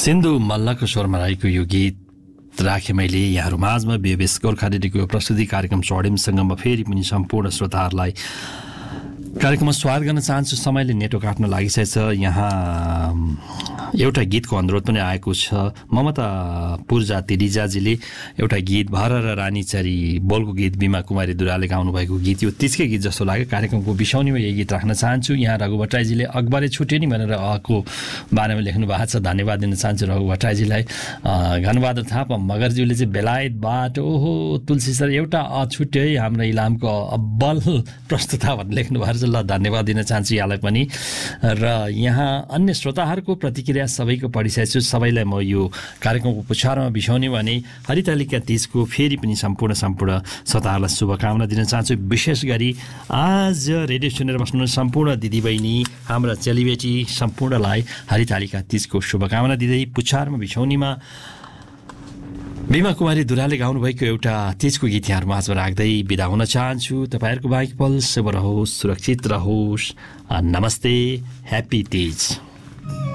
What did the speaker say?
सिन्धु मल्लको स्वरमा रहेको यो गीत राखेँ मैले यहाँहरू माझमा। बेबेस गोर्खा रेडियोको प्रस्तुति कार्यक्रम स्वर्णिम सङ्गममा फेरि पनि सम्पूर्ण श्रोताहरूलाई कार्यक्रममा स्वागत गर्न चाहन्छु। समयले नेटो काट्न लागिसकेको छ। यहाँ एउटा गीतको अनुरोध पनि आएको छ। ममता पूर्जा तिरिजाजीले एउटा गीत भर र रानीचरी बोलको गीत बिमा कुमारी दुराले गाउनुभएको गीत, यो तिजकै गीत जस्तो लाग्यो। कार्यक्रमको बिसाउनीमा यही गीत राख्न चाहन्छु। यहाँ रघु भट्टराईजीले अकबरे छुट्यो नि भनेर अको बारेमा लेख्नु भएको छ। धन्यवाद दिन चाहन्छु रघु भट्टराईजीलाई। घनबहादुर थापा मगरज्यूले चाहिँ बेलायतबाट ओहो तुलसी सर एउटा छुट्यो है हाम्रो इलामको अब्बल प्रस्तुता भनेर लेख्नु भएको छ। ल धन्यवाद दिन चाहन्छु यहाँलाई पनि। र यहाँ अन्य श्रोताहरूको प्रतिक्रिया सबैको पढिसकेको छु। सबैलाई म यो कार्यक्रमको पुछारमा बिसाउने भने हरितालिका तीजको फेरि पनि सम्पूर्ण श्रोताहरूलाई शुभकामना दिन चाहन्छु। विशेष गरी आज रेडियो सुनेर बस्नु सम्पूर्ण दिदीबहिनी हाम्रा चेलीबेटी सम्पूर्णलाई हरितालिका तीजको शुभकामना दिँदै पुछारमा बिसाउनीमा बिमा कुमारी दुराले गाउनुभएको एउटा तीजको गीत यहाँहरू माझमा राख्दै बिदा हुन चाहन्छु। तपाईँहरूको बाइक पल शुभ रहोस्, सुरक्षित रहोस्। नमस्ते, ह्याप्पी तीज।